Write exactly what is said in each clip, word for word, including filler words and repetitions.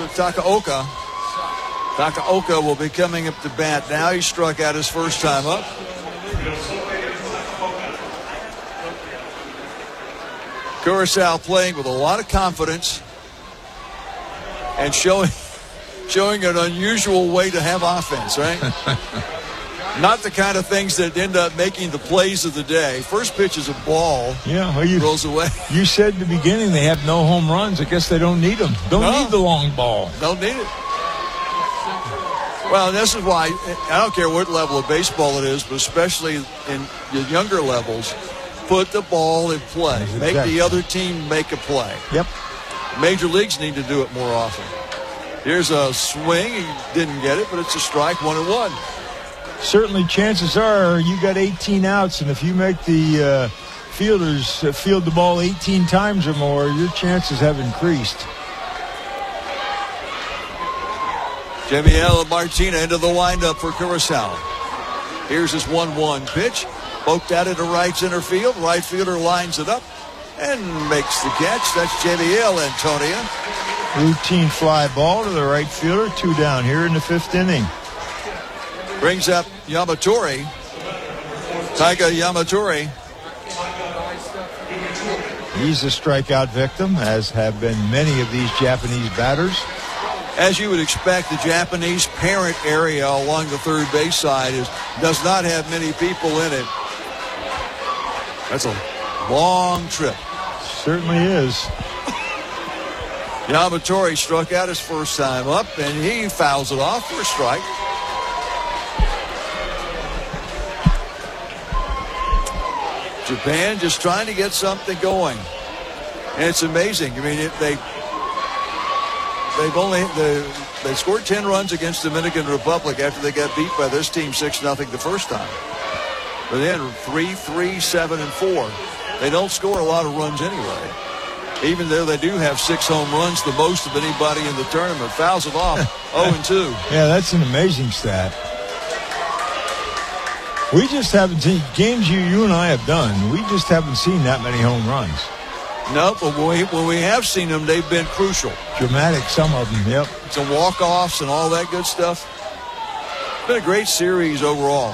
Takaoka. Takaoka will be coming up to bat now. He struck out his first time up. Curacao playing with a lot of confidence and showing showing an unusual way to have offense, right? Not the kind of things that end up making the plays of the day. First pitch is a ball. Yeah, well, you, rolls away. You said at the beginning they have no home runs. I guess they don't need them. Don't no, need the long ball. Don't need it. Well, this is why I don't care what level of baseball it is, but especially in the younger levels, put the ball in play. Exactly. Make the other team make a play. Yep. Major leagues need to do it more often. Here's a swing. He didn't get it, but it's a strike, one and one. Certainly chances are you got eighteen outs, and if you make the uh, fielders uh, field the ball eighteen times or more, your chances have increased. Jamiel Martina into the windup for Curacao. Here's his one one pitch. Poked out into right center field. Right fielder lines it up and makes the catch. That's Jamiel Antonia. Routine fly ball to the right fielder. Two down here in the fifth inning. Brings up Yamatori. Taiga Yamatori. He's a strikeout victim, as have been many of these Japanese batters. As you would expect, the Japanese parent area along the third base side is does not have many people in it. That's a long trip. Certainly is. Yamatori struck out his first time up, and he fouls it off for a strike. Japan just trying to get something going. And it's amazing. I mean, it, they, they've only they, they scored ten runs against Dominican Republic after they got beat by this team six nothing the first time. But then three, three, seven, and four. They don't score a lot of runs anyway. Even though they do have six home runs, the most of anybody in the tournament. Fouls it off oh and two. Yeah, that's an amazing stat. We just haven't seen games you, you and I have done. We just haven't seen that many home runs. No, but when we, when we have seen them, they've been crucial. Dramatic, some of them, yep. Some walk-offs and all that good stuff. It's been a great series overall.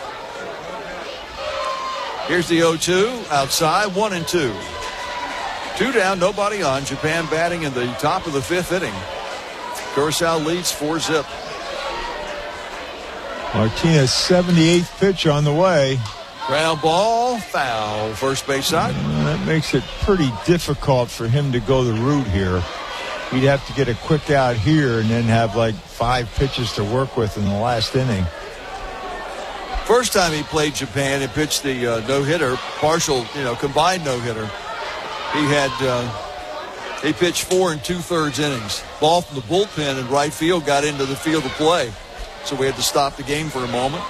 Here's the oh two outside, one and two. Two down, nobody on. Japan batting in the top of the fifth inning. Curacao leads four zip. Martinez, seventy-eighth pitch on the way. Ground ball, foul, first base side. Uh, that makes it pretty difficult for him to go the route here. He'd have to get a quick out here and then have like five pitches to work with in the last inning. First time he played Japan and pitched the uh, no-hitter, partial, you know, combined no-hitter. He had, uh, he pitched four and two-thirds innings. Ball from the bullpen in right field got into the field of play. So we had to stop the game for a moment.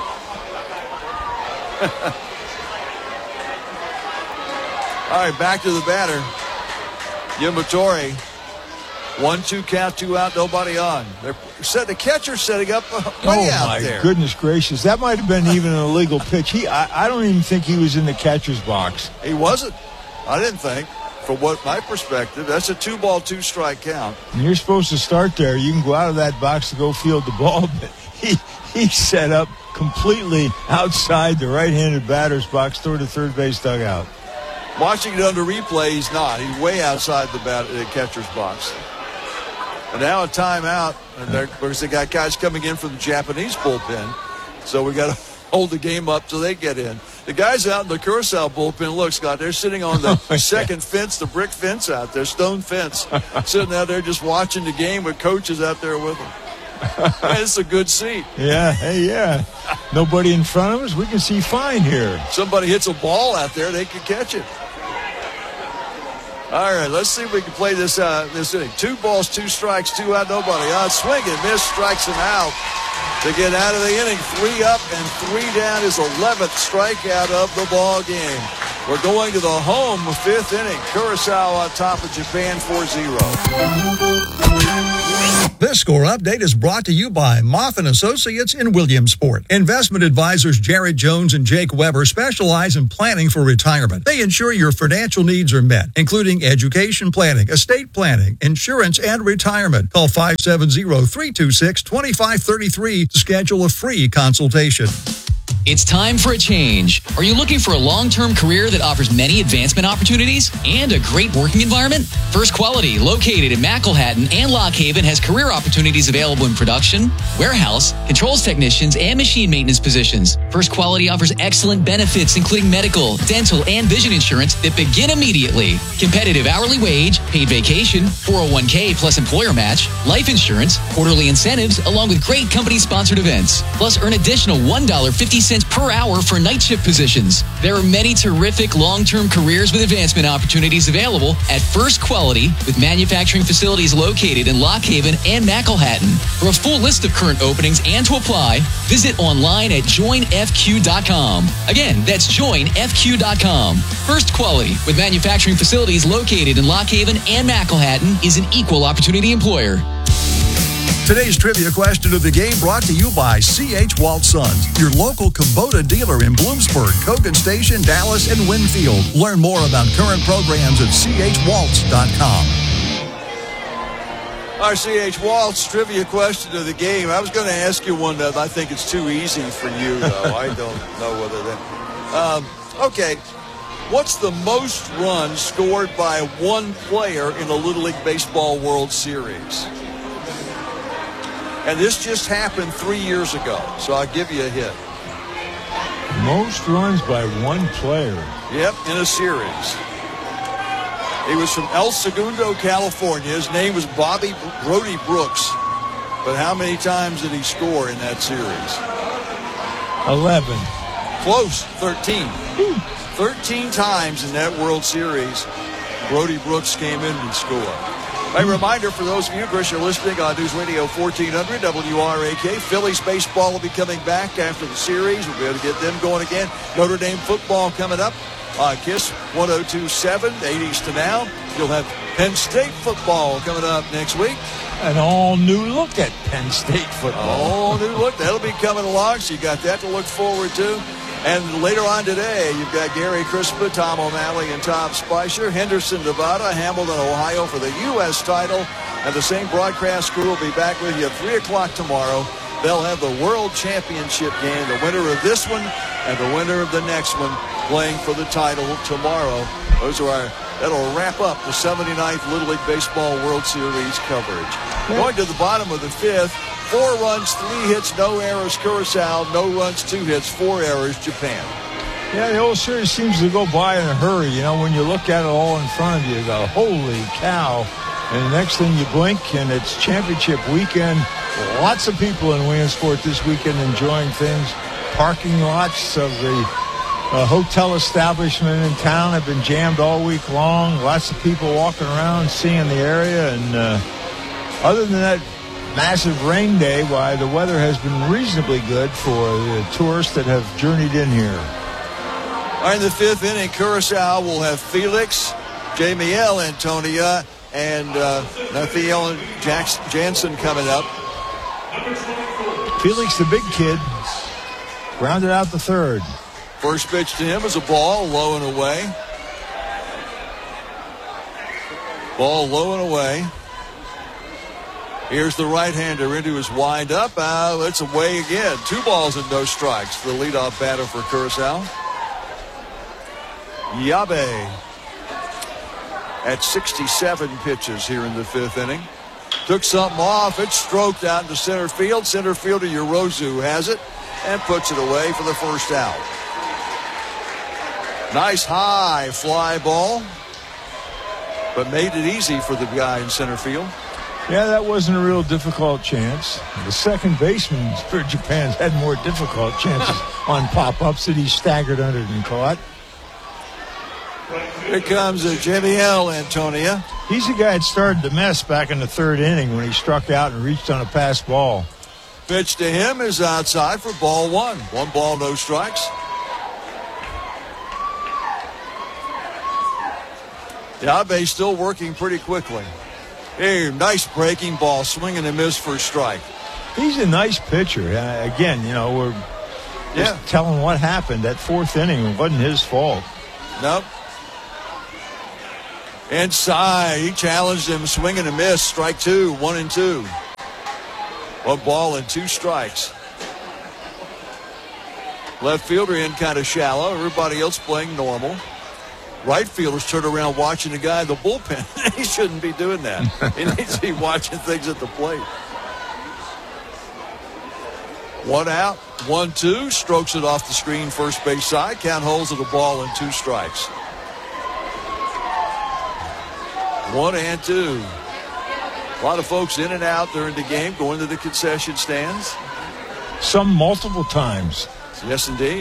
All right, back to the batter. Yamatori. One, two count, two out, nobody on. They're set the catcher setting up way oh out my there. Goodness gracious. That might have been even an illegal pitch. He, I, I don't even think he was in the catcher's box. He wasn't. I didn't think. From what my perspective, that's a two ball, two strike count. And you're supposed to start there. You can go out of that box to go field the ball, but he he set up completely outside the right-handed batter's box toward the third base dugout. Watching it under replay, he's not. He's way outside the, bat, the catcher's box. And now a timeout, and because they got guys coming in from the Japanese bullpen, so we got to hold the game up till they get in. The guys out in the Curacao bullpen, look, Scott, they're sitting on the oh, second yeah. fence, the brick fence out there, stone fence, sitting out there just watching the game with coaches out there with them. Man, it's a good seat. Yeah, hey, yeah. Nobody in front of us. We can see fine here. Somebody hits a ball out there, they can catch it. All right, let's see if we can play this uh, this inning. Two balls, two strikes, two out, nobody on. Swing and miss, strikes him out to get out of the inning. Three up and three down is eleventh strikeout of the ball game. We're going to the home fifth inning. Curacao on top of Japan four zero. This score update is brought to you by Moff and Associates in Williamsport. Investment advisors Jared Jones and Jake Weber specialize in planning for retirement. They ensure your financial needs are met, including education planning, estate planning, insurance, and retirement. Call five seven zero, three two six, two five three three to schedule a free consultation. It's time for a change. Are you looking for a long-term career that offers many advancement opportunities and a great working environment? First Quality, located in McElhatton and Lock Haven, has career opportunities available in production, warehouse, controls technicians, and machine maintenance positions. First Quality offers excellent benefits, including medical, dental, and vision insurance that begin immediately. Competitive hourly wage, paid vacation, four oh one k plus employer match, life insurance, quarterly incentives, along with great company-sponsored events. Plus, earn additional one dollar and fifty cents per hour for night shift positions. There are many terrific long-term careers with advancement opportunities available at First Quality, with manufacturing facilities located in Lock Haven and McElhatton. For a full list of current openings and to apply, visit online at join f q dot com. Again, that's join f q dot com. First Quality, with manufacturing facilities located in Lock Haven and McElhatton, is an equal opportunity employer. Today's trivia question of the game brought to you by C H. Waltz Sons, your local Kubota dealer in Bloomsburg, Cogan Station, Dallas, and Winfield. Learn more about current programs at c h waltz dot com. Our C H. Waltz trivia question of the game. I was going to ask you one that I think it's too easy for you, though. I don't know whether that... Um, okay. What's the most runs scored by one player in a Little League Baseball World Series? And this just happened three years ago, so I'll give you a hit. Most runs by one player. Yep, in a series. He was from El Segundo, California. His name was Bobby Brody Brooks. But how many times did he score in that series? eleven. Close, thirteen. thirteen times in that World Series, Brody Brooks came in and scored. A reminder for those of you, Chris, you're listening on News Radio fourteen hundred W R A K. Phillies baseball will be coming back after the series. We'll be able to get them going again. Notre Dame football coming up on KISS one oh two point seven, eighties to now. You'll have Penn State football coming up next week. An all-new look at Penn State football. All new look. That'll be coming along, so you got that to look forward to. And later on today, you've got Gary Crispa, Tom O'Malley, and Tom Spicer. Henderson, Nevada, Hamilton, Ohio for the U S title. And the same broadcast crew will be back with you at three o'clock tomorrow. They'll have the World Championship game, the winner of this one and the winner of the next one playing for the title tomorrow. Those are our, that'll wrap up the seventy-ninth Little League Baseball World Series coverage. Yeah. Going to the bottom of the fifth. Four runs, three hits, no errors, Curacao. No runs, two hits, four errors, Japan. Yeah, the whole series seems to go by in a hurry. You know, when you look at it all in front of you, you go, holy cow. And the next thing you blink, and it's championship weekend. Lots of people in Williamsport this weekend enjoying things. Parking lots of the uh, hotel establishment in town have been jammed all week long. Lots of people walking around, seeing the area. And uh, other than that massive rain day, why, the weather has been reasonably good for the tourists that have journeyed in here. All right, in the fifth inning, Curacao will have Felix, Jamiel Antonia, and uh, Nathiel Jansen coming up. Felix, the big kid, rounded out the third. First pitch to him is a ball, low and away. Ball low and away. Here's the right-hander into his windup. Uh, it's away again. Two balls and no strikes for the leadoff batter for Curacao. Yabe at sixty-seven pitches here in the fifth inning. Took something off. It's stroked out into center field. Center fielder Yorozu has it and puts it away for the first out. Nice high fly ball, but made it easy for the guy in center field. Yeah, that wasn't a real difficult chance. The second baseman for Japan's had more difficult chances on pop-ups that he staggered under and caught. Here comes uh, Jamiel Antonia. He's the guy that started the mess back in the third inning when he struck out and reached on a pass ball. Pitch to him is outside for ball one. One ball, no strikes. Yabe still working pretty quickly. Hey, nice breaking ball, swing and a miss for a strike. He's a nice pitcher. Uh, again, you know, we're just Yeah. telling what happened. That fourth inning, it wasn't his fault. Nope. Inside, he challenged him, swing and a miss, strike two, one and two. One ball and two strikes. Left fielder in kind of shallow. Everybody else playing normal. Right fielders turn around watching the guy in the bullpen. He shouldn't be doing that. He needs to be watching things at the plate. One out, one, two. Strokes it off the screen, first base side. Count holds it a ball and two strikes. One and two. A lot of folks in and out during the game, going to the concession stands. Some multiple times. Yes, indeed.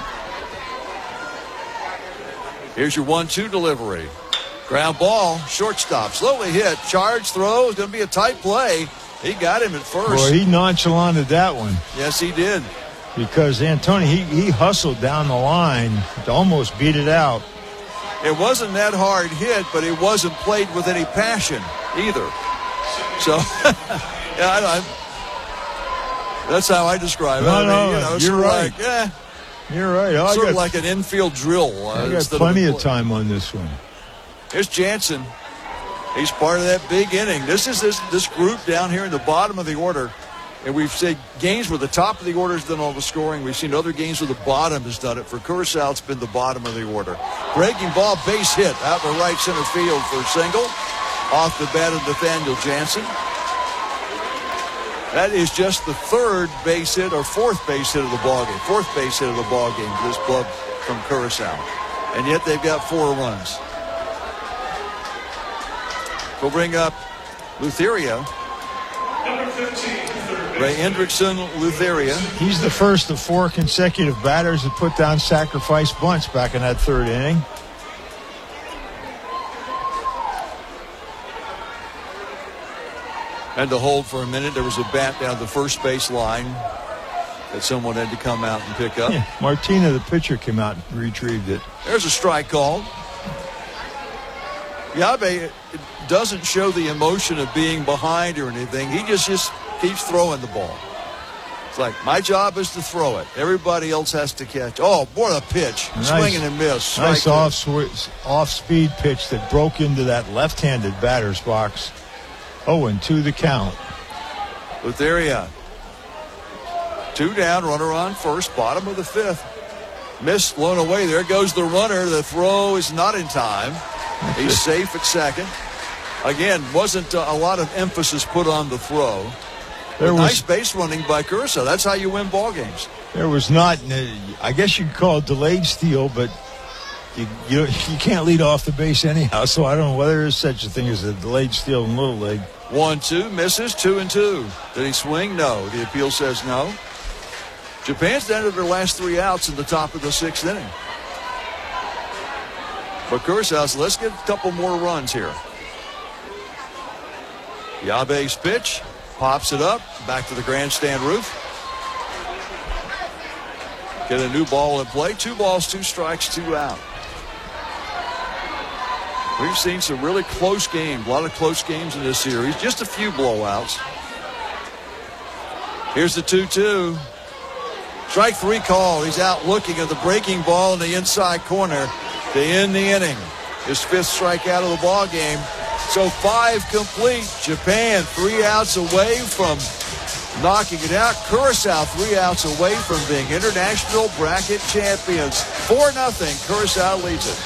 Here's your one two delivery. Ground ball, shortstop, slowly hit. Charge throw is going to be a tight play. He got him at first. Boy, he nonchalanted that one. Yes, he did. Because Antoni, he, he hustled down the line to almost beat it out. It wasn't that hard hit, but it wasn't played with any passion either. So, yeah, I, I, that's how I describe it. No, I mean, no, you know, you're sort of right. Like, eh, You're right. Oh, sort I of got, like an infield drill. Uh, I got instead plenty of, of time on this one. Here's Jansen. He's part of that big inning. This is this this group down here in the bottom of the order. And we've seen games where the top of the order has done all the scoring. We've seen other games where the bottom has done it. For Curacao, it's been the bottom of the order. Breaking ball, base hit out to right center field for a single. Off the bat of Nathaniel Jansen. That is just the third base hit or fourth base hit of the ballgame. Fourth base hit of the ballgame for this club from Curacao. And yet they've got four runs. We'll bring up Lutheria. Ray Hendrickson, Lutheria. He's the first of four consecutive batters that put down sacrifice bunts back in that third inning. And to hold for a minute, there was a bat down the first base line that someone had to come out and pick up. Yeah, Martina, the pitcher, came out and retrieved it. There's a strike called. Yabe doesn't show the emotion of being behind or anything. He just, just keeps throwing the ball. It's like, my job is to throw it. Everybody else has to catch. Oh, what a pitch. Nice, Swinging and miss. Strike nice two. off, sw- off-speed pitch that broke into that left-handed batter's box. Oh, and two the count. Lutheria. Two down, runner on first, bottom of the fifth. Missed, blown away. There goes the runner. The throw is not in time. He's safe at second. Again, wasn't uh, a lot of emphasis put on the throw. There was, nice base running by Curacao. That's how you win ball games. There was not, I guess you could call it delayed steal, but you, you you can't lead off the base anyhow. So I don't know whether there's such a thing as a delayed steal in Little League. One, two, misses, two and two. Did he swing? No. The appeal says no. Japan's down to their last three outs in the top of the sixth inning. But Curacao says, let's get a couple more runs here. Yabe's pitch, pops it up, back to the grandstand roof. Get a new ball in play. Two balls, two strikes, two out. We've seen some really close games, a lot of close games in this series, just a few blowouts. Here's the two two. Strike three call. He's out looking at the breaking ball in the inside corner to end the inning. His fifth strikeout of the ball game. So five complete. Japan three outs away from knocking it out. Curacao three outs away from being international bracket champions. four nothing. Curacao leads it.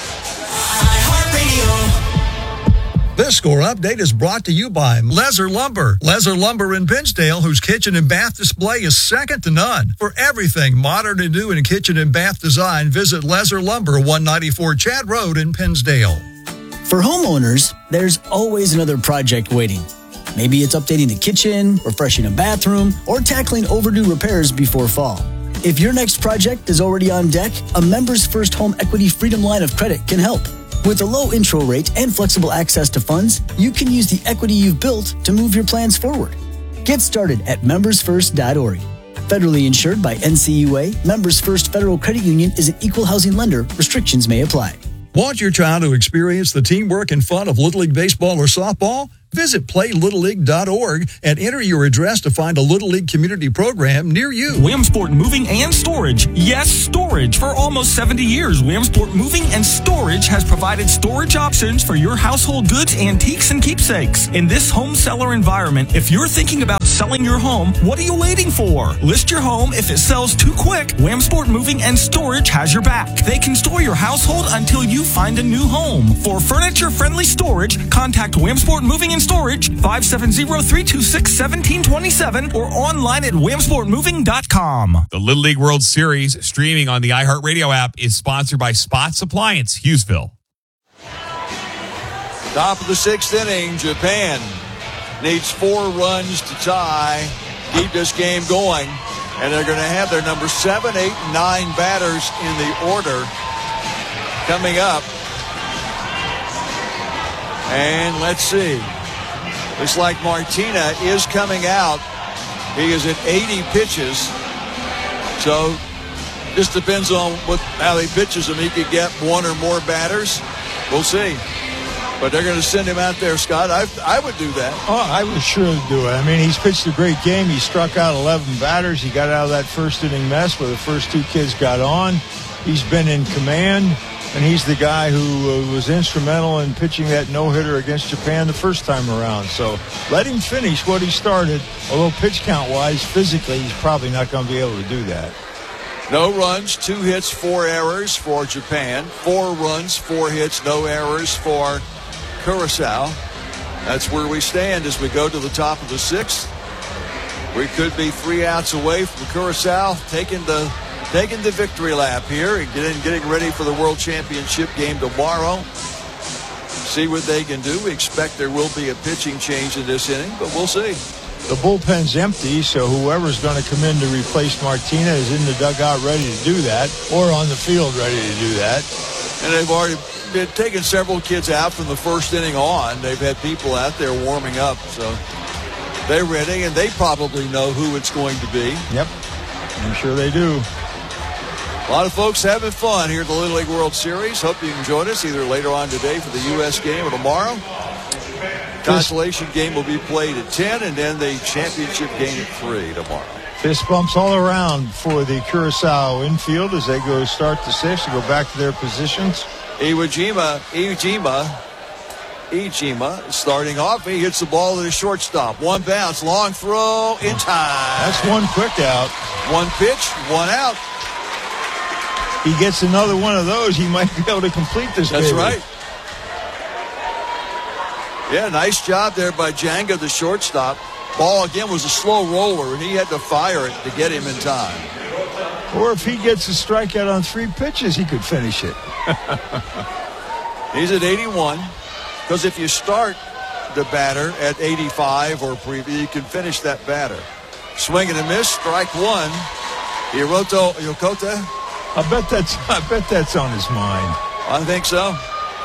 This score update is brought to you by Lezer Lumber. Lezer Lumber in Pinsdale, whose kitchen and bath display is second to none. For everything modern and new in kitchen and bath design, visit Lezer Lumber, one ninety-four Chad Road in Pinsdale. For homeowners, there's always another project waiting. Maybe it's updating the kitchen, refreshing a bathroom, or tackling overdue repairs before fall. If your next project is already on deck, a Members First Home Equity Freedom line of credit can help. With a low intro rate and flexible access to funds, you can use the equity you've built to move your plans forward. Get started at members first dot org. Federally insured by N C U A, Members First Federal Credit Union is an equal housing lender. Restrictions may apply. Want your child to experience the teamwork and fun of Little League baseball or softball? Visit play little league dot org and enter your address to find a Little League community program near you. Williamsport Moving and Storage. Yes, storage. For almost seventy years, Williamsport Moving and Storage has provided storage options for your household goods, antiques, and keepsakes. In this home seller environment, if you're thinking about selling your home, what are you waiting for? List your home. If it sells too quick, Williamsport Moving and Storage has your back. They can store your household until you find a new home. For furniture-friendly storage, contact Williamsport Moving and Storage, five seven zero, three two six, one seven two seven, or online at williamsport moving dot com. The Little League World Series, streaming on the iHeartRadio app, is sponsored by Spots Appliance, Hughesville. Top of the sixth inning, Japan needs four runs to tie, keep this game going, and they're going to have their number seven, eight, and nine batters in the order coming up. And let's see. Looks like Martina is coming out. He is at eighty pitches. So just depends on what how he pitches them. He could get one or more batters. We'll see. But they're going to send him out there, Scott. I I would do that. Oh, I was sure to do it. I mean, he's pitched a great game. He struck out eleven batters. He got out of that first inning mess where the first two kids got on. He's been in command. And he's the guy who uh, was instrumental in pitching that no-hitter against Japan the first time around. So let him finish what he started. Although pitch count-wise, physically, he's probably not going to be able to do that. No runs, two hits, four errors for Japan. Four runs, four hits, no errors for Curacao. That's where we stand as we go to the top of the sixth. We could be three outs away from Curacao taking the taking the victory lap here and getting, getting ready for the World Championship game tomorrow. See what they can do. We expect there will be a pitching change in this inning, but we'll see. The bullpen's empty, so whoever's going to come in to replace Martina is in the dugout ready to do that, or on the field ready to do that. And they've already been taking several kids out from the first inning on. They've had people out there warming up, so they're ready, and they probably know who it's going to be. Yep, I'm sure they do. A lot of folks having fun here at the Little League World Series. Hope you can join us either later on today for the U S game or tomorrow. Consolation game will be played at ten, and then the championship game at three tomorrow. Fist bumps all around for the Curacao infield as they go start the sixth to go back to their positions. Iwajima, Iwajima, Iwajima starting off. He hits the ball to the shortstop. One bounce, long throw in time. That's one quick out. One pitch, one out. He gets another one of those, he might be able to complete this That's baby. right. Yeah, nice job there by Janga, the shortstop. Ball, again, was a slow roller, and he had to fire it to get him in time. Or if he gets a strikeout on three pitches, he could finish it. He's at eighty-one, because if you start the batter at eighty-five or preview, you can finish that batter. Swing and a miss, strike one. Hiroto Yokota. I bet that's I bet that's on his mind. I think so.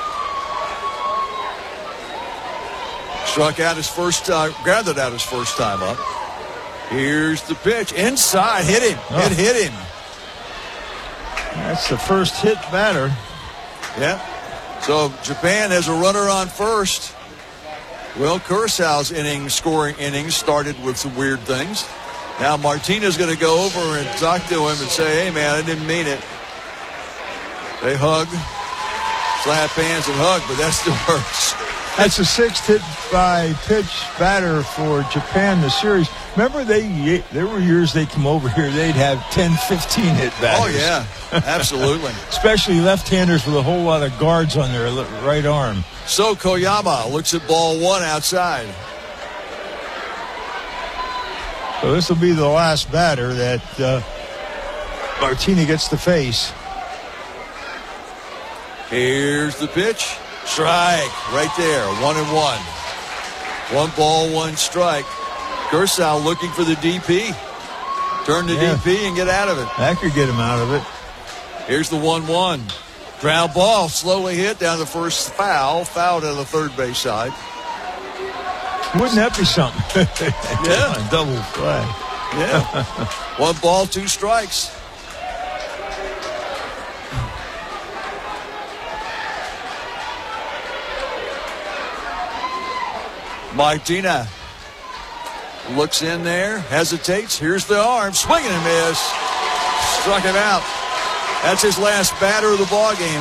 Struck out his first, uh, grounded out his first time up. Here's the pitch. Inside, hit him. Oh. It hit him. That's the first hit batter. Yeah. So Japan has a runner on first. Well, Curaçao's inning, scoring innings started with some weird things. Now Martina's going to go over and talk to him and say, hey, man, I didn't mean it. They hug, slap hands and hug, but that still hurts. That's the sixth hit by pitch batter for Japan this series. Remember, they there were years they come over here, they'd have ten, fifteen hit batters. Oh, yeah, absolutely. Especially left-handers with a whole lot of guards on their right arm. So Koyama looks at ball one outside. So this will be the last batter that uh, Martina gets to face. Here's the pitch. Strike right there. One and one. One ball, one strike. Curacao looking for the D P. Turn the yeah. D P and get out of it. That could get him out of it. Here's the one one. Ground ball slowly hit down the first foul. Foul to the third base side. Wouldn't that be something? Yeah. Double play. Yeah. One ball, two strikes. Martina looks in there, hesitates. Here's the arm, swinging and miss. Struck him out. That's his last batter of the ball game.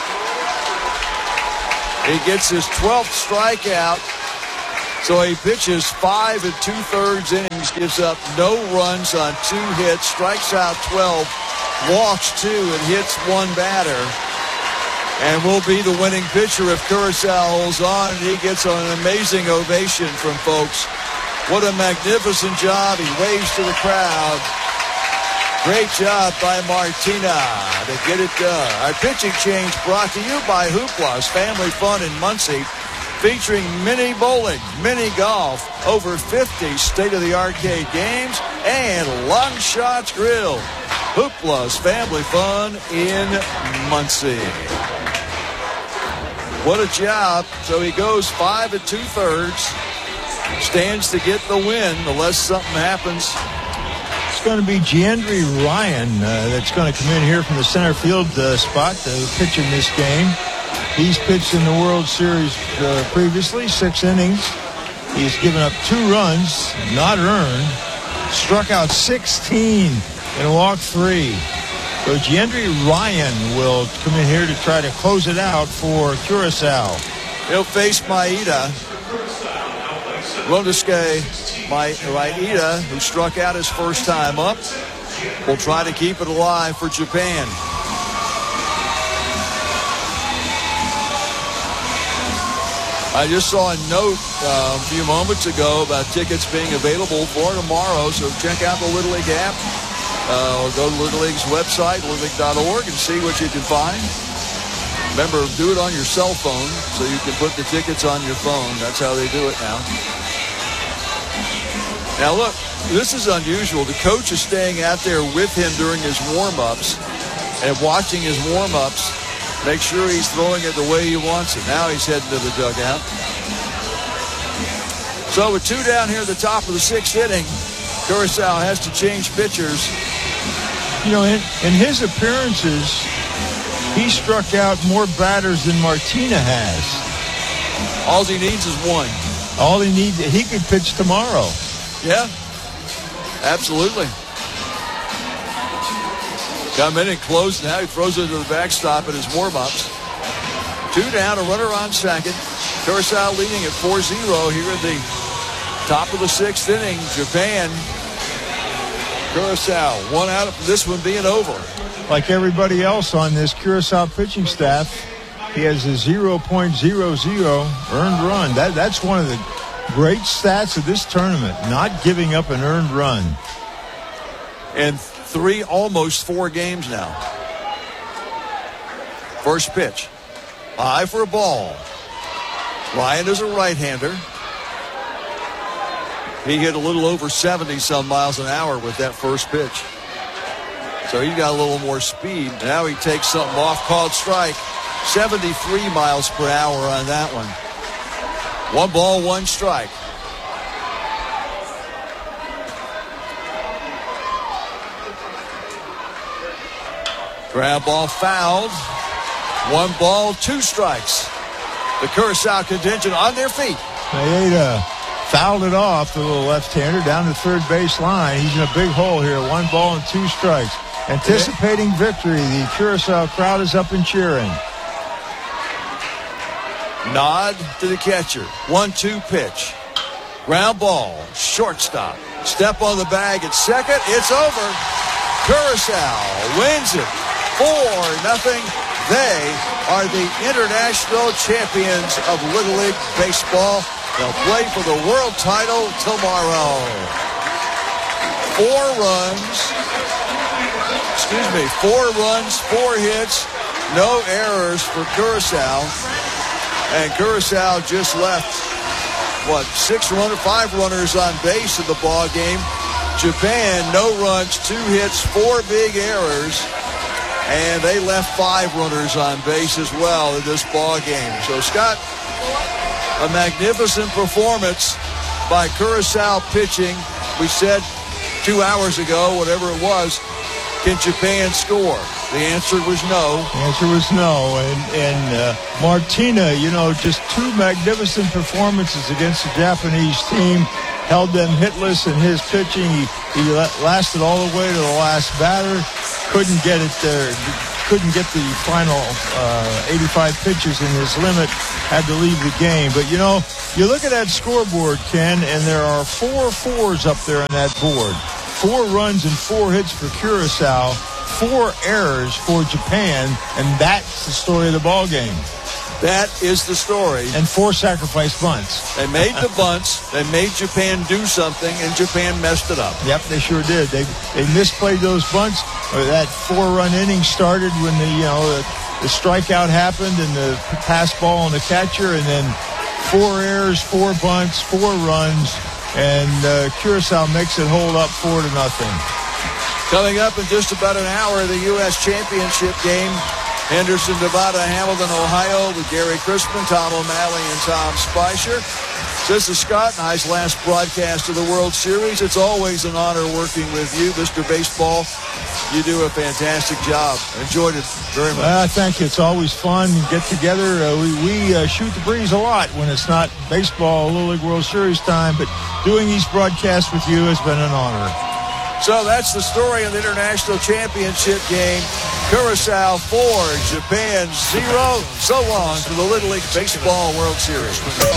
He gets his twelfth strikeout. So he pitches five and two-thirds innings, gives up no runs on two hits, strikes out twelve, walks two, and hits one batter. And will be the winning pitcher if Curacao holds on, and he gets an amazing ovation from folks. What a magnificent job. He waves to the crowd. Great job by Martina to get it done. Our pitching change brought to you by Hooplas, family fun in Muncie, featuring mini bowling, mini golf, over fifty state-of-the-art arcade games, and Long Shots Grill. Hooplas, family fun in Muncie. What a job. So he goes five and two-thirds, stands to get the win unless something happens. It's going to be Giandri Ryan uh, that's going to come in here from the center field uh, spot to pitch in this game. He's pitched in the World Series uh, previously, six innings. He's given up two runs, not earned, struck out sixteen and walked three. So Giandri Ryan will come in here to try to close it out for Curacao. He'll face Maeda. Rondeske Maeda, who struck out his first time up, will try to keep it alive for Japan. I just saw a note uh, a few moments ago about tickets being available for tomorrow, so check out the Little League app uh, or go to Little League's website, little league dot org, and see what you can find. Remember, do it on your cell phone so you can put the tickets on your phone. That's how they do it now. Now, look, this is unusual. The coach is staying out there with him during his warm-ups and watching his warm-ups. Make sure he's throwing it the way he wants it. Now he's heading to the dugout. So with two down here at the top of the sixth inning, Curacao has to change pitchers. You know, in, in his appearances, he struck out more batters than Martina has. All he needs is one. All he needs, he could pitch tomorrow. Yeah, absolutely. Come in and close now. He throws it to the backstop at his warm-ups. Two down, a runner on second. Curacao leading at four zero here at the top of the sixth inning. Japan, Curacao, one out of this one being over. Like everybody else on this Curacao pitching staff, he has a zero point zero zero earned run. That That's one of the great stats of this tournament, not giving up an earned run. And three, almost four games now. First pitch. High for a ball. Ryan is a right-hander. He hit a little over seventy some miles an hour with that first pitch. So he got a little more speed. Now he takes something off, called strike. seventy-three miles per hour on that one. One ball, one strike. Ground ball fouled. One ball, two strikes. The Curacao contingent on their feet. Maeda fouled it off, the little left-hander, down the third base line. He's in a big hole here. One ball and two strikes. Anticipating victory, the Curacao crowd is up and cheering. Nod to the catcher. One two pitch. Ground ball. Shortstop. Step on the bag at second. It's over. Curacao wins it. Four nothing. They are the international champions of Little League Baseball. They'll play for the world title tomorrow. Four runs. Excuse me. Four runs, four hits, no errors for Curacao. And Curacao just left, what, six runner, five runners on base in the ball game. Japan, no runs, two hits, four big errors, and they left five runners on base as well in this ball game. So, Scott, a magnificent performance by Curacao pitching. We said two hours ago, whatever it was, can Japan score? The answer was no. The answer was no. And, and uh, Martina, you know, just two magnificent performances against the Japanese team. Held them hitless in his pitching. He, he lasted all the way to the last batter. Couldn't get it there. Couldn't get the final uh, eighty-five pitches in his limit. Had to leave the game. But, you know, you look at that scoreboard, Ken, and there are four fours up there on that board. Four runs and four hits for Curacao. Four errors for Japan. And that's the story of the ball game. That is the story. And four sacrifice bunts. They made the bunts. They made Japan do something, and Japan messed it up. Yep, they sure did. They they misplayed those bunts. That four-run inning started when the you know the, the strikeout happened and the pass ball on the catcher, and then four errors, four bunts, four runs, and uh, Curacao makes it hold up four to nothing. Coming up in just about an hour, the U S Championship game. Henderson, Nevada, Hamilton, Ohio, with Gary Crispin, Tom O'Malley, and Tom Spicer. This is Scott and I's last broadcast of the World Series. It's always an honor working with you, Mister Baseball. You do a fantastic job. Enjoyed it very much. Uh, thank you. It's always fun. Get together. Uh, we we uh, shoot the breeze a lot when it's not baseball, Little League World Series time, but doing these broadcasts with you has been an honor. So that's the story of the International Championship game. Curacao four, Japan zero. So long to the Little League Baseball World Series.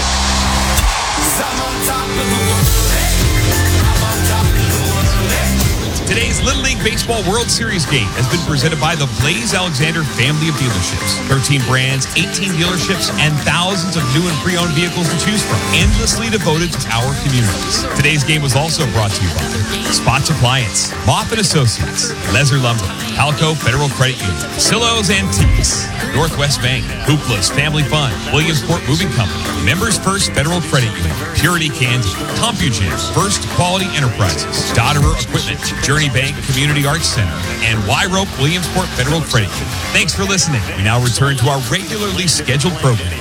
Today's Little League Baseball World Series game has been presented by the Blaze Alexander family of dealerships. thirteen brands, eighteen dealerships, and thousands of new and pre-owned vehicles to choose from, endlessly devoted to our communities. Today's game was also brought to you by Spots Appliance, Moff and Associates, Lezer Lumber, Palco Federal Credit Union, Silos Antiques, Northwest Bank, Hoopla's Family Fund, Williamsport Moving Company, Members First Federal Credit Union, Purity Candy, CompuGen, First Quality Enterprises, Dodderer Equipment, Journey Bank Community Arts Center, and Y-Rope Williamsport Federal Credit Union. Thanks for listening. We now return to our regularly scheduled program.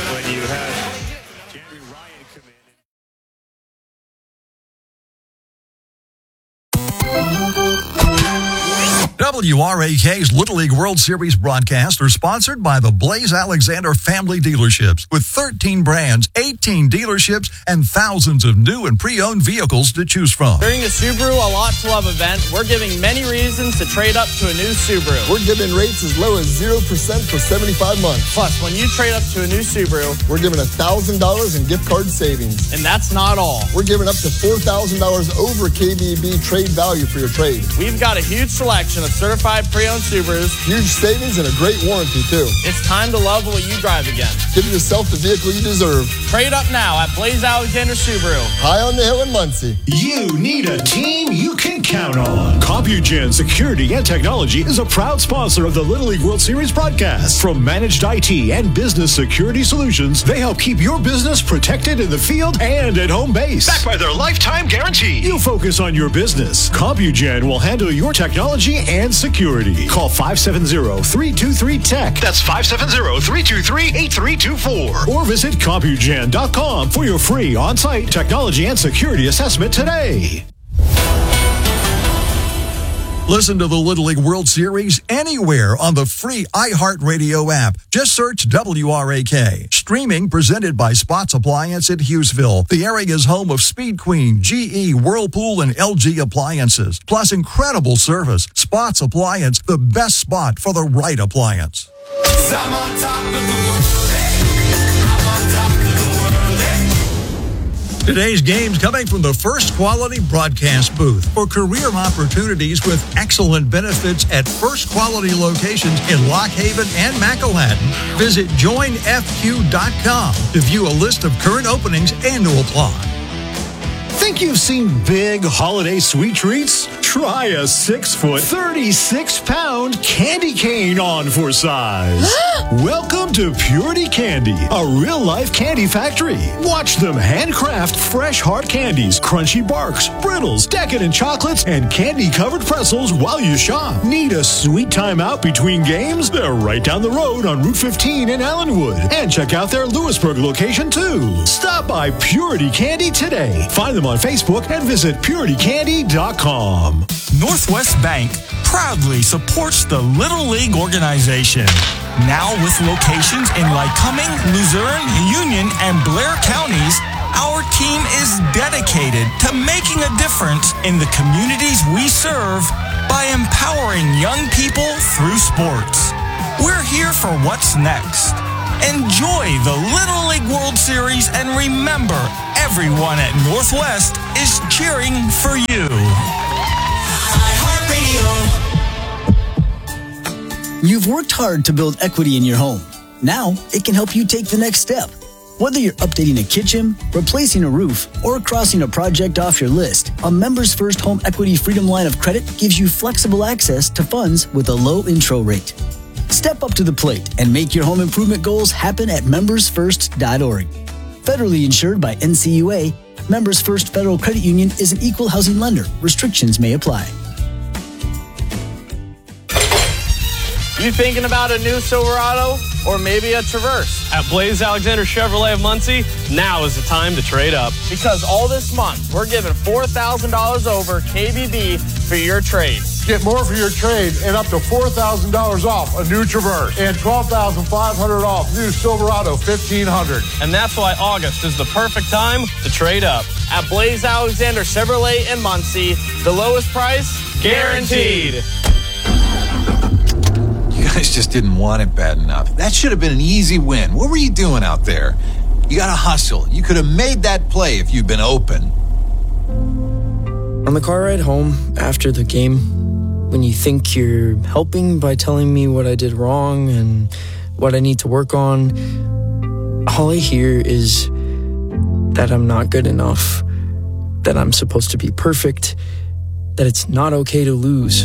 W R A K's Little League World Series broadcasts are sponsored by the Blaze Alexander family dealerships with thirteen brands, eighteen dealerships, and thousands of new and pre-owned vehicles to choose from. During the Subaru A Lot to Love event, we're giving many reasons to trade up to a new Subaru. We're giving rates as low as zero percent for seventy-five months. Plus, when you trade up to a new Subaru, we're giving one thousand dollars in gift card savings. And that's not all. We're giving up to four thousand dollars over K B B trade value for your trade. We've got a huge selection of certified pre-owned Subarus. Huge savings and a great warranty, too. It's time to love what you drive again. Give yourself the vehicle you deserve. Trade up now at Blaze Alexander Subaru. High on the hill in Muncie. You need a team you can count on. CompuGen Security and Technology is a proud sponsor of the Little League World Series broadcast. From managed I T and business security solutions, they help keep your business protected in the field and at home base. Backed by their lifetime guarantee. You focus on your business. CompuGen will handle your technology and security. Call five seven zero, three two three, T E C. That's five seven zero, three two three, eight three two four. Or visit CompuGen dot com for your free on-site technology and security assessment today. Listen to the Little League World Series anywhere on the free iHeartRadio app. Just search W R A K. Streaming presented by Spots Appliance at Hughesville, the area's home of Speed Queen, G E, Whirlpool, and L G appliances. Plus incredible service. Spots Appliance, the best spot for the right appliance. I'm on top of the world. I'm on top of the world. Today's game's coming from the First Quality Broadcast booth. For career opportunities with excellent benefits at First Quality locations in Lock Haven and McElhatton, visit join F Q dot com to view a list of current openings and to apply. Think you've seen big holiday sweet treats? Try a six-foot, thirty-six pound candy cane on for size. Welcome to Purity Candy, a real-life candy factory. Watch them handcraft fresh hard candies, crunchy barks, brittles, decadent chocolates, and candy-covered pretzels while you shop. Need a sweet time out between games? They're right down the road on Route fifteen in Allenwood. And check out their Lewisburg location, too. Stop by Purity Candy today. Find them on Facebook and visit purity candy dot com. Northwest Bank proudly supports the Little League organization. Now with locations in Lycoming, Luzerne, Union, and Blair counties, our team is dedicated to making a difference in the communities we serve by empowering young people through sports. We're here for what's next. Enjoy the Little League World Series and remember, everyone at Northwest is cheering for you. You've worked hard to build equity in your home. Now it can help you take the next step. Whether you're updating a kitchen, replacing a roof, or crossing a project off your list, a Members First Home Equity Freedom Line of Credit gives you flexible access to funds with a low intro rate. Step up to the plate and make your home improvement goals happen at members first dot org. Federally insured by N C U A, Members First Federal Credit Union is an equal housing lender. Restrictions may apply. You thinking about a new Silverado or maybe a Traverse? At Blaze Alexander Chevrolet of Muncie, now is the time to trade up. Because all this month, we're giving four thousand dollars over K B B for your trade. Get more for your trade and up to four thousand dollars off a new Traverse and twelve thousand five hundred dollars off new Silverado fifteen hundred. And that's why August is the perfect time to trade up. At Blaze Alexander Chevrolet in Muncie, the lowest price guaranteed. You guys just didn't want it bad enough. That should have been an easy win. What were you doing out there? You got to hustle. You could have made that play if you'd been open. On the car ride home after the game, when you think you're helping by telling me what I did wrong and what I need to work on, all I hear is that I'm not good enough, that I'm supposed to be perfect, that it's not okay to lose.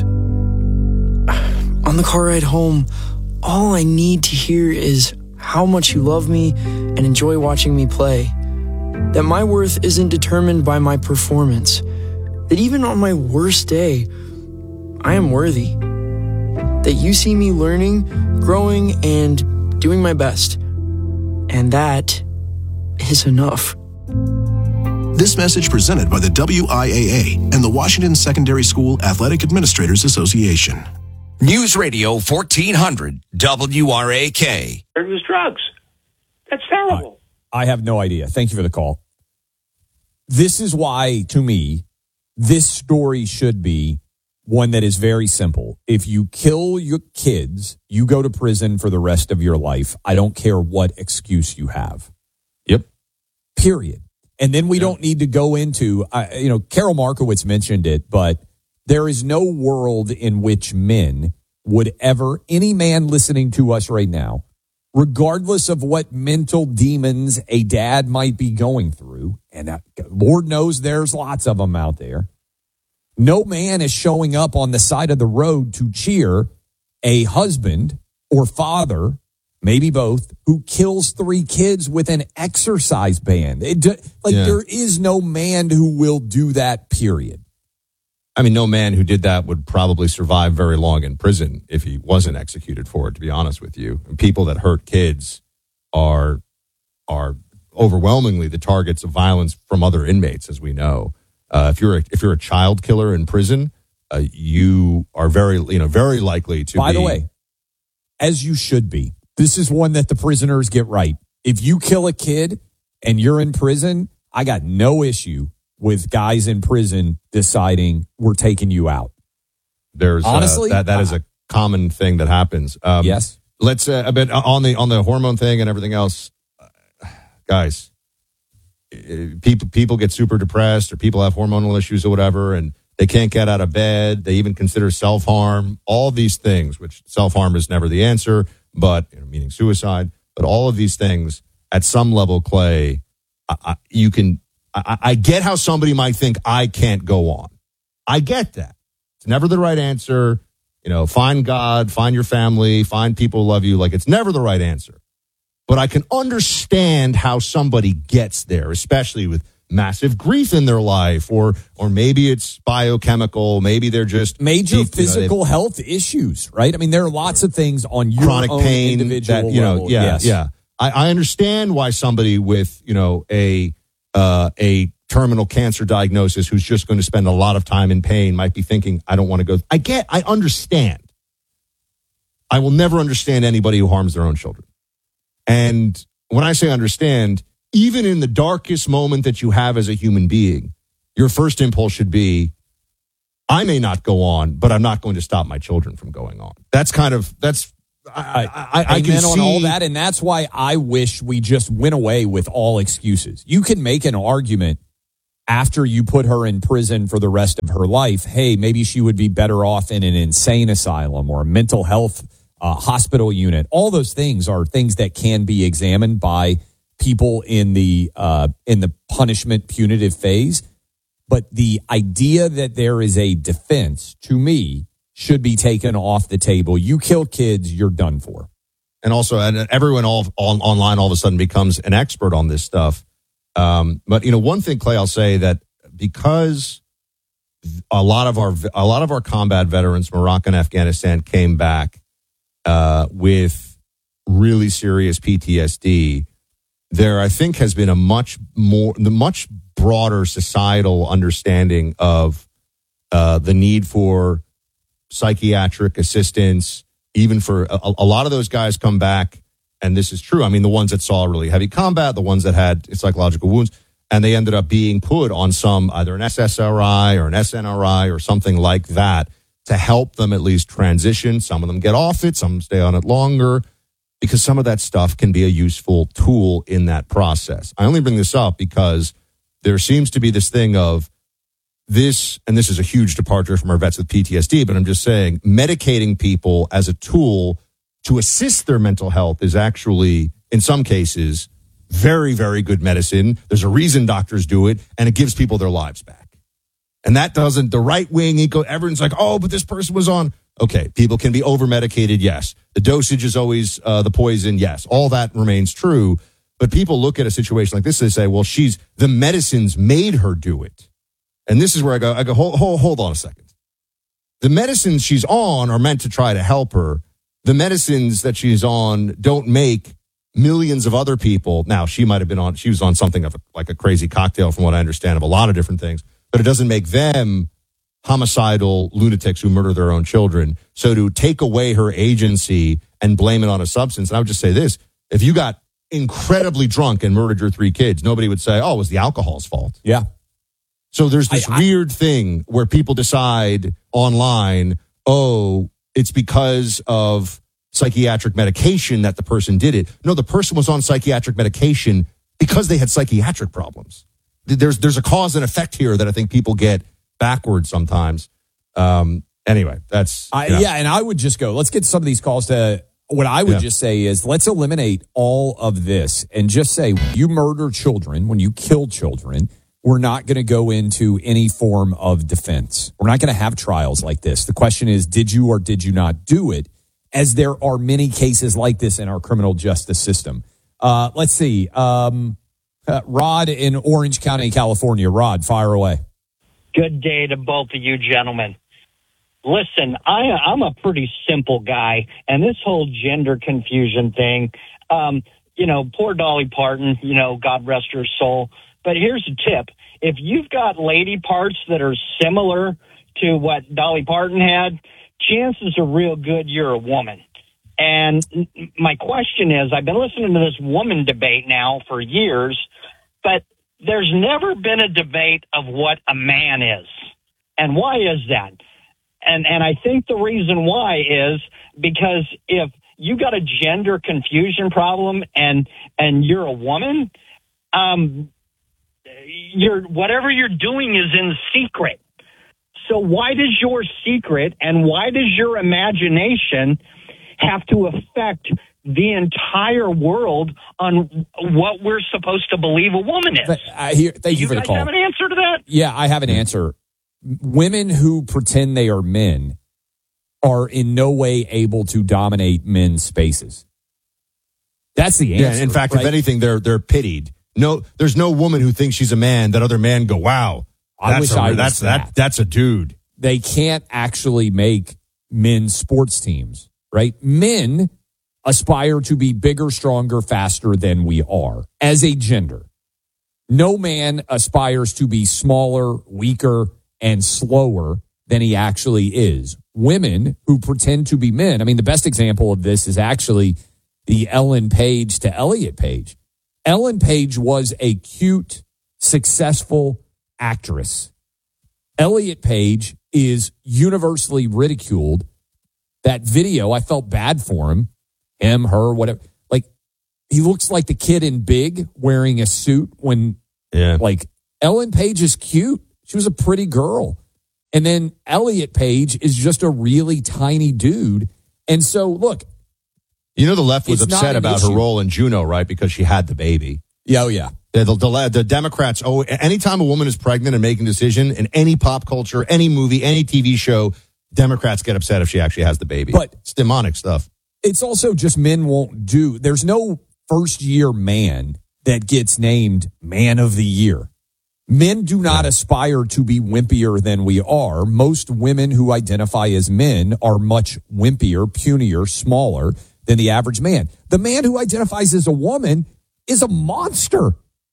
On the car ride home, all I need to hear is how much you love me and enjoy watching me play. That my worth isn't determined by my performance. That even on my worst day, I am worthy. That you see me learning, growing, and doing my best. And that is enough. This message presented by the W I A A and the Washington Secondary School Athletic Administrators Association. News Radio fourteen hundred W R A K. It was drugs. That's terrible. I, I have no idea. Thank you for the call. This is why, to me, this story should be one that is very simple. If you kill your kids, you go to prison for the rest of your life. I don't care what excuse you have. Yep. Period. And then we yeah. don't need to go into, uh, you know, Carol Markowitz mentioned it, but there is no world in which men would ever, any man listening to us right now, regardless of what mental demons a dad might be going through, and uh, Lord knows there's lots of them out there, no man is showing up on the side of the road to cheer a husband or father, maybe both, who kills three kids with an exercise band. It, like yeah. there is no man who will do that, period. I mean, no man who did that would probably survive very long in prison if he wasn't executed for it, to be honest with you. And people that hurt kids are are overwhelmingly the targets of violence from other inmates, as we know. Uh, if you're a, if you're a child killer in prison, uh, you are very you know very likely to. By be, the way, as you should be. This is one that the prisoners get right. If you kill a kid and you're in prison, I got no issue with guys in prison deciding we're taking you out. There's honestly uh, that that uh, is a common thing that happens. Um, yes. Let's uh, a bit on the on the hormone thing and everything else, uh, guys. People people get super depressed, or people have hormonal issues or whatever, and they can't get out of bed. They even consider self harm. All these things, which self harm is never the answer, but you know, meaning suicide. But all of these things, at some level, Clay, I, I, you can. I, I get how somebody might think I can't go on. I get that. It's never the right answer. You know, find God, find your family, find people who love you. Like, it's never the right answer. But I can understand how somebody gets there, especially with massive grief in their life, or or maybe it's biochemical, maybe they're just major deep, physical you know, they, health issues, right? I mean, there are lots of things on your chronic own pain individual that, you know, level. yeah, yes. yeah. I, I understand why somebody with, you know, a uh, a terminal cancer diagnosis who's just going to spend a lot of time in pain might be thinking, I don't want to go. I get, I understand. I will never understand anybody who harms their own children. And when I say understand, even in the darkest moment that you have as a human being, your first impulse should be, I may not go on, but I'm not going to stop my children from going on. That's kind of, that's, I, I, I can see on all that, and that's why I wish we just went away with all excuses. You can make an argument after you put her in prison for the rest of her life. Hey, maybe she would be better off in an insane asylum or a mental health uh, hospital unit. All those things are things that can be examined by people in the uh, in the punishment punitive phase. But the idea that there is a defense, to me, should be taken off the table. You kill kids, you're done for. And also, and everyone all on, online all of a sudden becomes an expert on this stuff. Um, but you know, one thing, Clay, I'll say that because a lot of our a lot of our combat veterans, Morocco and Afghanistan, came back uh, with really serious P T S D. There, I think, has been a much more, the much broader societal understanding of uh, the need for psychiatric assistance, even for a, a lot of those guys come back, and this is true. I mean, the ones that saw really heavy combat, the ones that had psychological wounds, and they ended up being put on some, either an S S R I or an S N R I or something like that to help them at least transition. Some of them get off it, some stay on it longer, because some of that stuff can be a useful tool in that process. I only bring this up because there seems to be this thing of this, and this is a huge departure from our vets with P T S D, but I'm just saying medicating people as a tool to assist their mental health is actually, in some cases, very, very good medicine. There's a reason doctors do it, and it gives people their lives back. And that doesn't, the right wing, eco, everyone's like, oh, but this person was on. Okay, people can be over-medicated, yes. The dosage is always uh, the poison, yes. All that remains true. But people look at a situation like this, they say, well, she's, the medicines made her do it. And this is where I go, I go, hold, hold, hold on a second. The medicines she's on are meant to try to help her. The medicines that she's on don't make millions of other people. Now, she might have been on, she was on something of a, like a crazy cocktail, from what I understand, of a lot of different things, but it doesn't make them homicidal lunatics who murder their own children. So to take away her agency and blame it on a substance, and I would just say this, if you got incredibly drunk and murdered your three kids, nobody would say, oh, it was the alcohol's fault. Yeah. So there's this I, I, weird thing where people decide online, oh, it's because of psychiatric medication that the person did it. No, the person was on psychiatric medication because they had psychiatric problems. There's there's a cause and effect here that I think people get backwards sometimes. Um, anyway, that's... I, you know. Yeah, and I would just go, let's get some of these calls to... What I would yeah. just say is let's eliminate all of this and just say you murder children, when you kill children, we're not going to go into any form of defense. We're not going to have trials like this. The question is, did you or did you not do it? As there are many cases like this in our criminal justice system. Uh, let's see. Um, uh, Rod in Orange County, California. Rod, fire away. Good day to both of you gentlemen. Listen, I, I'm a pretty simple guy, and this whole gender confusion thing, um, you know, poor Dolly Parton, you know, God rest her soul. But here's a tip. If you've got lady parts that are similar to what Dolly Parton had, chances are real good you're a woman. And my question is, I've been listening to this woman debate now for years, but there's never been a debate of what a man is. And why is that? And and I think the reason why is because if you got a gender confusion problem and and you're a woman, um, you're whatever you're doing is in secret. So why does your secret and why does your imagination have to affect the entire world on what we're supposed to believe a woman is? I hear, thank you, you for the call. You guys have an answer to that? Yeah, I have an answer. Women who pretend they are men are in no way able to dominate men's spaces. That's the answer. Yeah, in fact, right? if anything, they're they're pitied. No, there's no woman who thinks she's a man that other men go, wow, I wish a, I was that's that. that that's a dude. They can't actually make men's sports teams, right? Men aspire to be bigger, stronger, faster than we are as a gender. No man aspires to be smaller, weaker, and slower than he actually is. Women who pretend to be men. I mean, the best example of this is actually the Ellen Page to Elliot Page. Ellen Page was a cute, successful actress. Elliot Page is universally ridiculed. That video, I felt bad for him. Him, her, whatever. Like, he looks like the kid in Big wearing a suit when, yeah. like, Ellen Page is cute. She was a pretty girl. And then Elliot Page is just a really tiny dude. And so, look. You know, the left was It's not upset an about issue. her role in Juno, right? Because she had the baby. Yeah, oh, yeah. The, the, the, the Democrats, oh, anytime a woman is pregnant and making a decision in any pop culture, any movie, any T V show, Democrats get upset if she actually has the baby. But it's demonic stuff. It's also just men won't do. There's no first year man that gets named man of the year. Men do not aspire to be wimpier than we are. Most women who identify as men are much wimpier, punier, smaller than the average man. The man who identifies as a woman is a monster.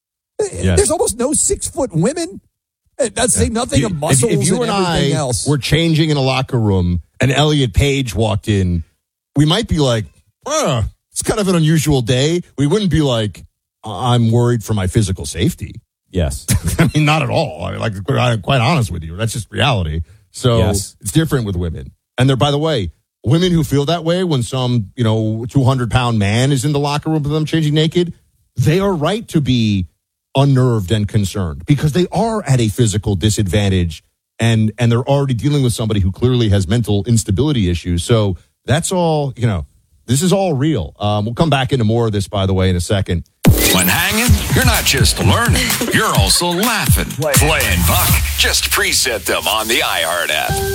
Yes. There's almost no six foot women. That's saying nothing You- of muscles if, if you and and everything I else. were changing in a locker room and Elliot Page walked in, we might be like, oh, it's kind of an unusual day. We wouldn't be like, I'm worried for my physical safety. Yes. I mean, not at all. I mean, like, I'm quite honest with you. That's just reality. So Yes. it's different with women. And they're, by the way, women who feel that way when some, you know, two hundred pound man is in the locker room with them changing naked, they are right to be unnerved and concerned because they are at a physical disadvantage and, and they're already dealing with somebody who clearly has mental instability issues. So that's all, you know, this is all real. Um, we'll come back into more of this, by the way, in a second. When hanging, you're not just learning, you're also laughing. Play and Buck. Just preset them on the iHeart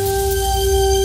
app.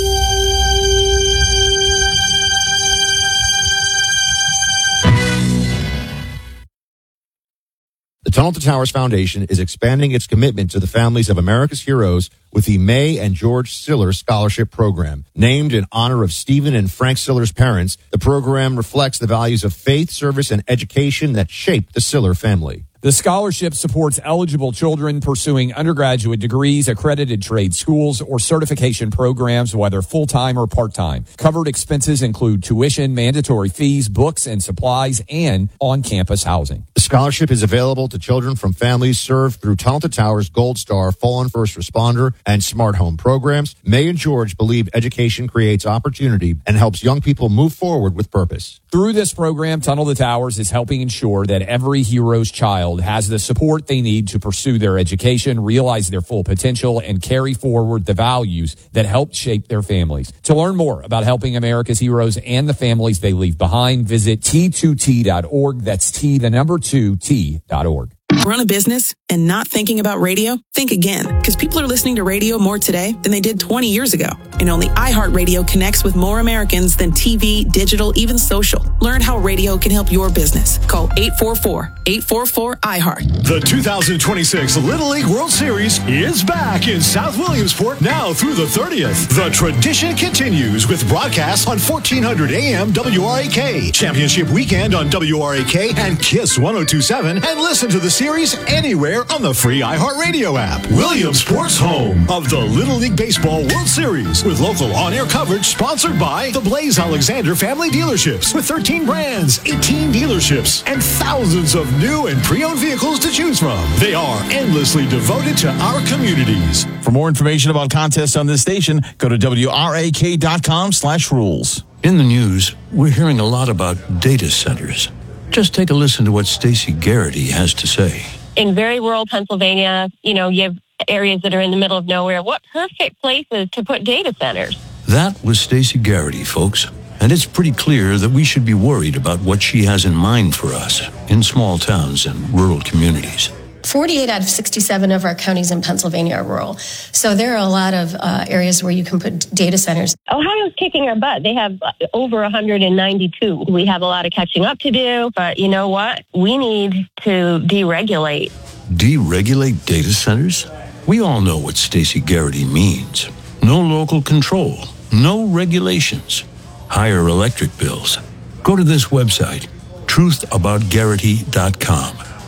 The Tunnel to Towers Foundation is expanding its commitment to the families of America's heroes with the May and George Siller Scholarship Program. Named in honor of Stephen and Frank Siller's parents, the program reflects the values of faith, service, and education that shaped the Siller family. The scholarship supports eligible children pursuing undergraduate degrees, accredited trade schools, or certification programs, whether full-time or part-time. Covered expenses include tuition, mandatory fees, books and supplies, and on-campus housing. The scholarship is available to children from families served through Tunnel to Towers Gold Star, Fallen First Responder, and Smart Home programs. May and George believe education creates opportunity and helps young people move forward with purpose. Through this program, Tunnel to Towers is helping ensure that every hero's child has the support they need to pursue their education, realize their full potential, and carry forward the values that helped shape their families. To learn more about helping America's heroes and the families they leave behind, visit T two T dot org. That's T, the number two, T dot org. Run a business and not thinking about radio? Think again, because people are listening to radio more today than they did twenty years ago. And only iHeartRadio connects with more Americans than T V, digital, even social. Learn how radio can help your business. Call eight four four, eight four four, I heart. The two thousand twenty-six Little League World Series is back in South Williamsport now through the thirtieth. The tradition continues with broadcasts on fourteen hundred A M W R A K, Championship Weekend on W R A K and KISS one oh two point seven, and listen to the series anywhere on the free iHeartRadio app. Williamsport's home of the Little League Baseball World Series with local on-air coverage sponsored by the Blaze Alexander Family Dealerships with thirteen brands, eighteen dealerships, and thousands of new and pre-owned vehicles to choose from. They are endlessly devoted to our communities. For more information about contests on this station, go to W R A K dot com slash rules. In the news, we're hearing a lot about data centers. Just take a listen to what Stacey Garrity has to say. In very rural Pennsylvania, you know, you have areas that are in the middle of nowhere. What perfect places to put data centers? That was Stacey Garrity, folks. And it's pretty clear that we should be worried about what she has in mind for us in small towns and rural communities. forty-eight out of sixty-seven of our counties in Pennsylvania are rural. So there are a lot of uh, areas where you can put data centers. Ohio's kicking our butt. They have over one hundred ninety-two. We have a lot of catching up to do, but you know what? We need to deregulate. Deregulate data centers? We all know what Stacey Garrity means. No local control, no regulations, higher electric bills. Go to this website, truth about garrity dot com.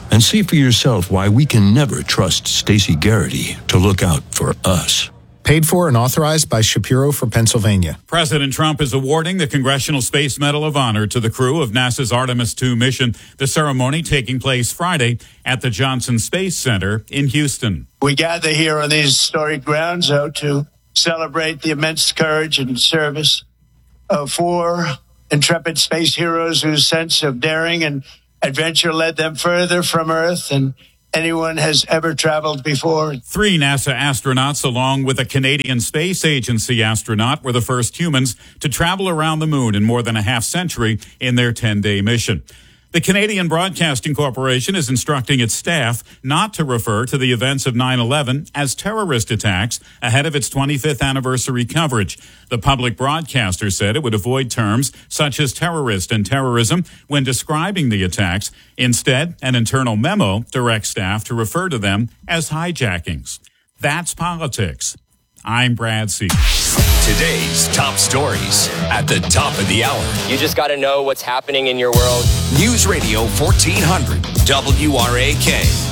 and see for yourself why we can never trust Stacey Garrity to look out for us. Paid for and authorized by Shapiro for Pennsylvania. President Trump is awarding the Congressional Space Medal of Honor to the crew of NASA's Artemis two mission. The ceremony taking place Friday at the Johnson Space Center in Houston. We gather here on these historic grounds, though, to celebrate the immense courage and service of four intrepid space heroes whose sense of daring and adventure led them further from Earth and anyone has ever traveled before. Three NASA astronauts, along with a Canadian Space Agency astronaut, were the first humans to travel around the moon in more than a half century in their ten-day mission. The Canadian Broadcasting Corporation is instructing its staff not to refer to the events of nine eleven as terrorist attacks ahead of its twenty-fifth anniversary coverage. The public broadcaster said it would avoid terms such as terrorist and terrorism when describing the attacks. Instead, an internal memo directs staff to refer to them as hijackings. That's politics. I'm Brad C. Today's top stories at the top of the hour. You just got to know what's happening in your world. News Radio fourteen hundred W R A K.